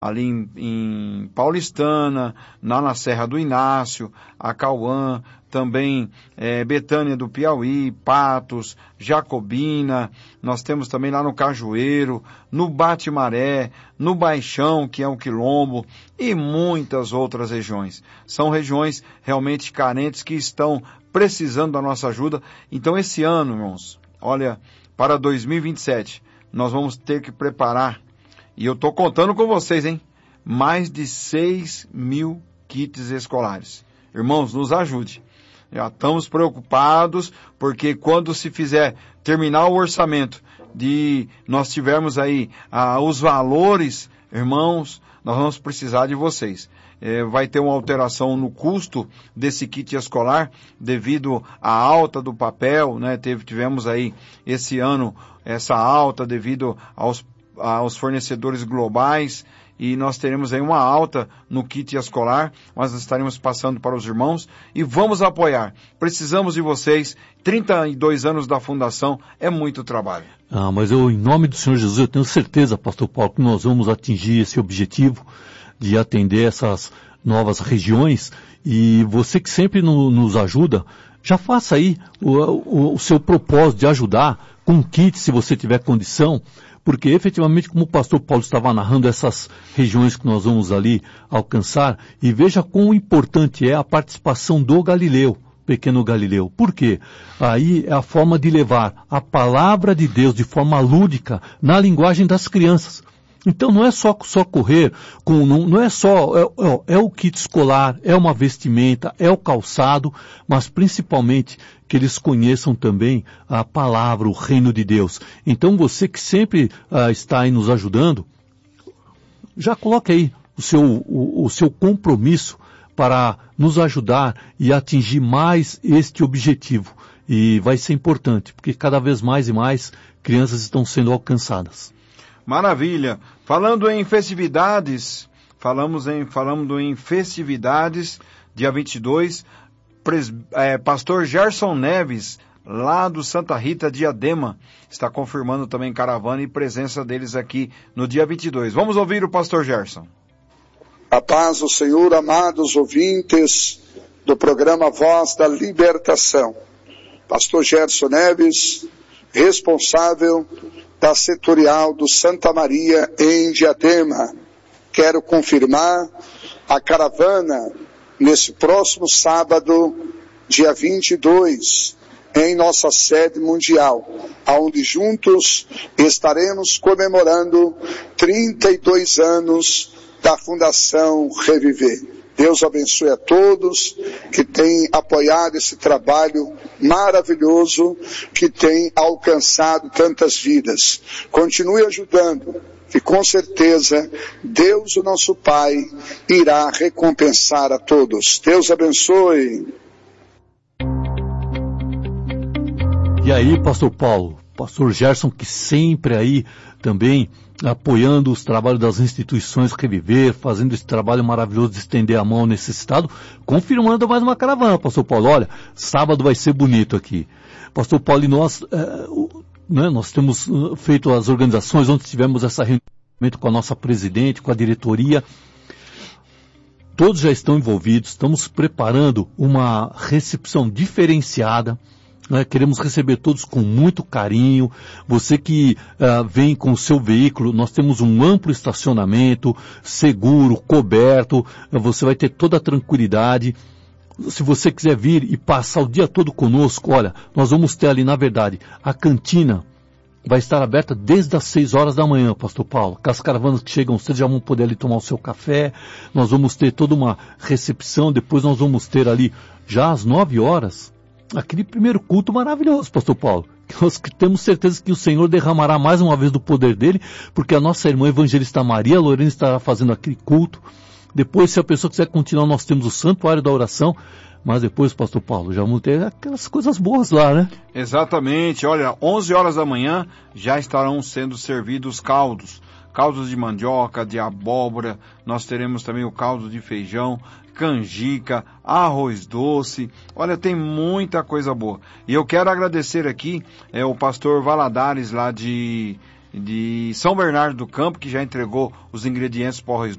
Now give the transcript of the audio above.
ali em Paulistana, na Serra do Inácio, Acauã, também Betânia do Piauí, Patos, Jacobina, nós temos também lá no Cajueiro, no Bate-Maré, no Baixão, que é o Quilombo, e muitas outras regiões. São regiões realmente carentes que estão precisando da nossa ajuda. Então esse ano, irmãos, olha, para 2027, nós vamos ter que preparar, e eu estou contando com vocês, hein? Mais de 6.000 kits escolares. Irmãos, nos ajude. Já estamos preocupados, porque quando se terminar o orçamento, nós tivermos aí os valores, irmãos, nós vamos precisar de vocês. Vai ter uma alteração no custo desse kit escolar, devido à alta do papel, né? Tivemos aí esse ano essa alta devido aos fornecedores globais, e nós teremos aí uma alta no kit escolar, mas nós estaremos passando para os irmãos e vamos apoiar. Precisamos de vocês. 32 anos da fundação é muito trabalho. Mas em nome do Senhor Jesus, eu tenho certeza, pastor Paulo, que nós vamos atingir esse objetivo de atender essas novas regiões, e você que sempre nos ajuda, já faça aí o seu propósito de ajudar com um kit, se você tiver condição, porque efetivamente, como o pastor Paulo estava narrando, essas regiões que nós vamos ali alcançar, e veja quão importante é a participação do Galileu, pequeno Galileu. Por quê? Aí é a forma de levar a palavra de Deus de forma lúdica na linguagem das crianças. Então não é só correr, não é só, é o kit escolar, é uma vestimenta, é o calçado, mas principalmente que eles conheçam também a palavra, o reino de Deus. Então você que sempre está aí nos ajudando, já coloque aí o seu compromisso para nos ajudar e atingir mais este objetivo. E vai ser importante, porque cada vez mais e mais crianças estão sendo alcançadas. Maravilha. Falando em festividades, falando em festividades, dia 22, pastor Gerson Neves, lá do Santa Rita Diadema, está confirmando também caravana e presença deles aqui no dia 22. Vamos ouvir o pastor Gerson. A paz do Senhor, amados ouvintes do programa Voz da Libertação. Pastor Gerson Neves, responsável da setorial do Santa Maria em Diadema. Quero confirmar a caravana nesse próximo sábado, dia 22, em nossa sede mundial, onde juntos estaremos comemorando 32 anos da Fundação Reviver. Deus abençoe a todos que têm apoiado esse trabalho maravilhoso que tem alcançado tantas vidas. Continue ajudando, que com certeza Deus, o nosso Pai, irá recompensar a todos. Deus abençoe. E aí, pastor Paulo, pastor Gerson, que sempre aí também apoiando os trabalhos das instituições Reviver, fazendo esse trabalho maravilhoso de estender a mão ao necessitado, confirmando mais uma caravana, pastor Paulo. Olha, sábado vai ser bonito aqui. Pastor Paulo, e nós temos feito as organizações, onde tivemos essa reunião com a nossa presidente, com a diretoria. Todos já estão envolvidos, estamos preparando uma recepção diferenciada. Queremos receber todos com muito carinho. Você que vem com o seu veículo, nós temos um amplo estacionamento, seguro, coberto, você vai ter toda a tranquilidade. Se você quiser vir e passar o dia todo conosco, olha, nós vamos ter ali, na verdade, a cantina vai estar aberta desde as 6 horas da manhã, pastor Paulo. Com as caravanas que chegam, vocês já vão poder ali tomar o seu café, nós vamos ter toda uma recepção, depois nós vamos ter ali, já às 9 horas, aquele primeiro culto maravilhoso, pastor Paulo. Nós temos certeza que o Senhor derramará mais uma vez do poder dele, porque a nossa irmã evangelista Maria Lorena estará fazendo aquele culto. Depois, se a pessoa quiser continuar, nós temos o santuário da oração, mas depois, pastor Paulo, já vamos ter aquelas coisas boas lá, né? Exatamente. Olha, 11 horas da manhã já estarão sendo servidos caldos de mandioca, de abóbora, nós teremos também o caldo de feijão, canjica, arroz doce. Olha, tem muita coisa boa. E eu quero agradecer aqui o pastor Valadares lá de São Bernardo do Campo, que já entregou os ingredientes para o arroz